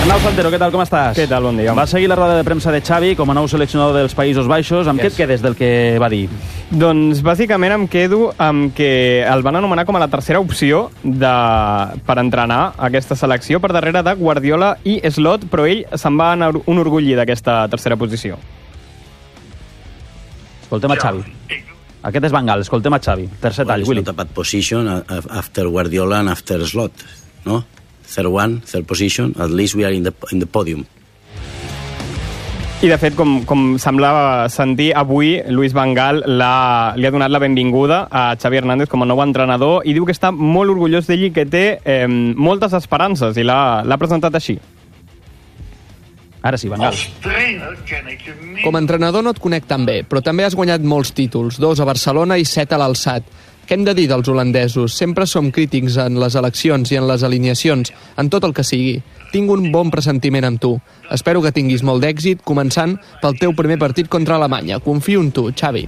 Arnau Santero, què tal, com estàs? Què tal, bon dia. Va seguir la roda de premsa de Xavi com a nou seleccionador dels Països Baixos. Amb què et quedes del que va dir? Doncs bàsicament em quedo amb que el van anomenar com a la tercera opció per entrenar aquesta selecció per darrere de Guardiola i Slot, però ell se'n va enorgullir d'aquesta tercera posició. Escoltem a Xavi. Aquest és Van Gaal, escoltem a Xavi. Tercer tall, Willy. It's not a bad position after Guardiola and after Slot, no? Third position, at least we are in the podium. I, de fet, com semblava sentir, avui Luis Van Gaal li ha donat la benvinguda a Xavi Hernández com a nou entrenador i diu que està molt orgullós d'ell i que té moltes esperances, i l'ha presentat així. Ara sí, Van Gaal. Com a entrenador no et conec tan bé, però també has guanyat molts títols, 2 a Barcelona i 7 a l'Alçat. Què hem de dir dels holandesos? Sempre som crítics en les eleccions i en les alineacions, en tot el que sigui. Tinc un bon pressentiment amb tu. Espero que tinguis molt d'èxit, començant pel teu primer partit contra Alemanya. Confio en tu, Xavi.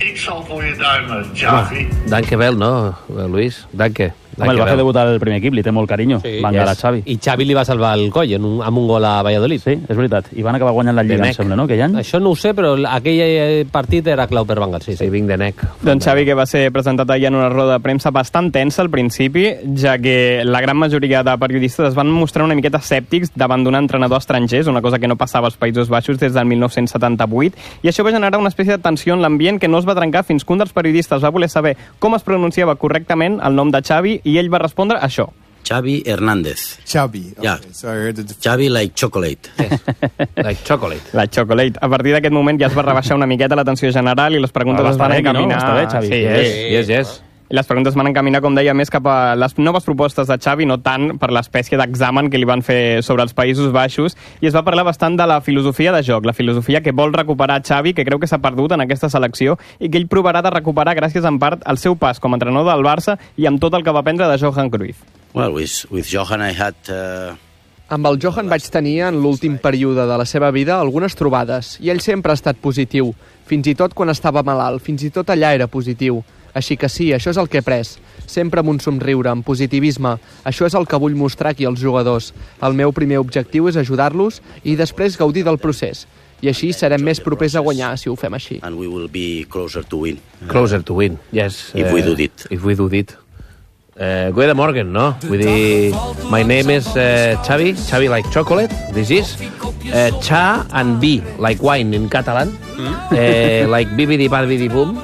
Danke Bell, no, Luis? Danke. Home, el va fer debutar al primer equip, li té molt carinyo. Sí, Van Gaal a Xavi. I Xavi li va salvar el coll amb un gol a Valladolid. Sí, és veritat. I van acabar guanyant la Lliga, em sembla, no, aquell any? Això no ho sé, però aquell partit era clau per Van Gaal, sí, vinc de nec. Doncs Xavi, que va ser presentat ahir en una roda de premsa bastant tensa al principi, ja que la gran majoria de periodistes es van mostrar una miqueta escèptics davant d'un entrenador estranger, una cosa que no passava als Països Baixos des del 1978, i això va generar una espècie de tensió en l'ambient que no es va trencar fins que un dels periodistes va voler saber com es pronunciava correctament el nom de Xavi, i ell va respondre això. Xavi Hernández. Xavi. Okay. Yeah. So I heard the Xavi like chocolate. Yes. Like chocolate. Like chocolate. A partir d'aquest moment ja es va rebaixar una miqueta la tensió general i les preguntes es van encaminar... Està bé, Xavi. Sí, Yes. I les preguntes van encaminar, com deia, més cap a les noves propostes de Xavi, no tant per l'espècie d'examen que li van fer sobre els Països Baixos, i es va parlar bastant de la filosofia de joc, la filosofia que vol recuperar Xavi, que creu que s'ha perdut en aquesta selecció i que ell provarà de recuperar gràcies en part al seu pas com a entrenador del Barça i amb tot el que va aprendre de Johan Cruyff. Well, with Johan I had... Amb el Johan vaig tenir, en l'últim període de la seva vida, algunes trobades, i ell sempre ha estat positiu, fins i tot quan estava malalt, fins i tot allà era positiu. Així que sí, això és el que he pres. Sempre amb un somriure, amb positivisme. Això és el que vull mostrar aquí als jugadors. El meu primer objectiu és ajudar-los i després gaudir del procés. I així serem més propers a guanyar si ho fem així. And we will be closer to win. Closer to win, yes. If we do it. If we do it. Goede morgen, no? Vull dir, my name is Xavi like chocolate, this is. Cha and B, like wine in Catalan. Like bibidi babidi boom.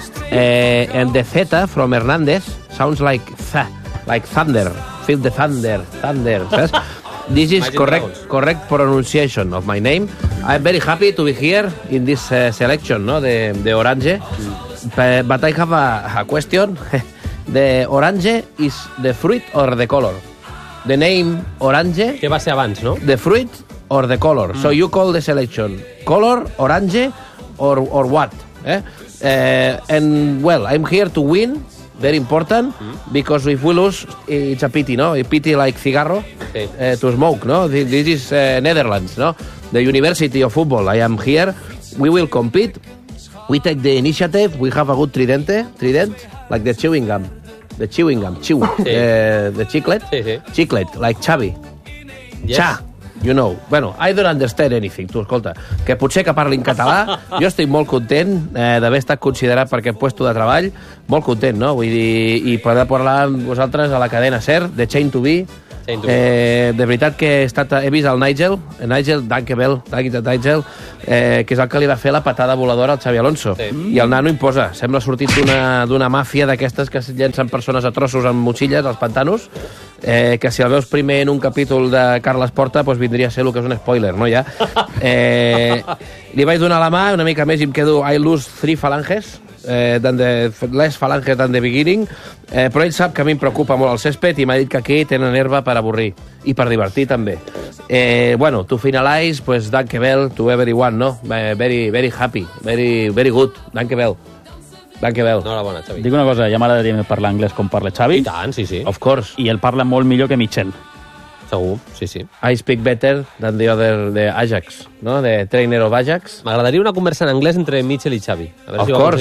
And the Zeta from Hernández sounds like thunder. Feel the thunder. Saps? This is correct pronunciation of my name. I'm very happy to be here in this selection, no, de Orange. But I have a question. The Orange is the fruit or the color? The name Orange... Què va ser abans, no? The fruit or the color? So you call the selection color, Orange, or what? And, well, I'm here to win, very important, because if we lose, it's a pity, no? A pity like cigarro to smoke, no? This is Netherlands, no? The University of Football. I am here. We will compete. We take the initiative. We have a good trident, like the chewing gum. The chiclet. Chiclet, like Xavi. Yes. Cha. You know. Bueno, I don't understand anything, tu, escolta. Que potser que parli en català. Jo estic molt content d'haver estat considerat per aquest puesto de treball. Molt content, no? Vull dir, i poder parlar amb vosaltres a la cadena SER, de Chain to Be. De veritat que he vist el Nigel, Danke Bell, Nigel, que és el que li va fer la patada voladora al Xavi Alonso. I el nano imposa. Sembla sortit d'una màfia d'aquestes que llencen persones a trossos amb motxilles als pantanos, que si el veus primer en un capítol de Carles Porta doncs vindria a ser el que és un spoiler, no, ja? Li vaig donar la mà, una mica més, i em quedo I lose 3 falanges, les falanges than the beginning, però ell sap que a mi em preocupa molt el césped i m'ha dit que aquí tenen herba per avorrir i per divertir també. Bueno, to finalize, pues Danke Bell to everyone, no? Very, very happy, very, very good. Danke Bell. Enhorabona, Xavi. Dic una cosa, ja m'agradaria parlar anglès com parla Xavi. I tant, sí. Of course. I el parla molt millor que Michel. Segur, sí. I speak better than the other, the Ajax, no? The trainer of Ajax. M'agradaria una conversa en anglès entre Mitchell i Xavi. Of course.